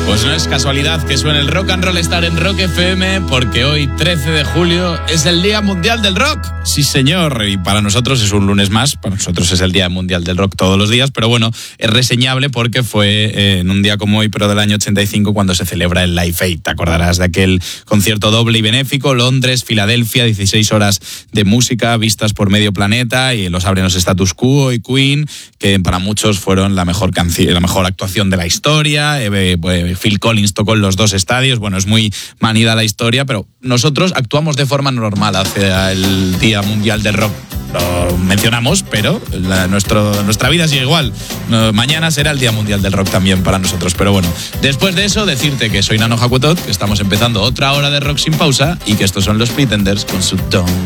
Pues no es casualidad que suene el Rock and Roll Star en Rock FM, porque hoy, 13 de julio, es el Día Mundial del Rock. Sí, señor, y para nosotros es un lunes más, para nosotros es el Día Mundial del Rock todos los días, pero bueno, es reseñable porque fue en un día como hoy, pero del año 85, cuando se celebra el Live Aid. Te acordarás de aquel concierto doble y benéfico, Londres, Filadelfia, 16 horas de música vistas por medio planeta, y los abren los Status Quo y Queen, que para muchos fueron la mejor canción, la mejor actuación de la historia. Phil Collins tocó en los dos estadios. Bueno, es muy manida la historia, pero nosotros actuamos de forma normal hacia el Día Mundial del Rock. Lo mencionamos, pero nuestra vida sigue igual. Mañana será el Día Mundial del Rock también para nosotros. Pero bueno, después de eso, decirte que soy Nano Hakutot, que estamos empezando otra hora de rock sin pausa y que estos son los Pretenders con su Don't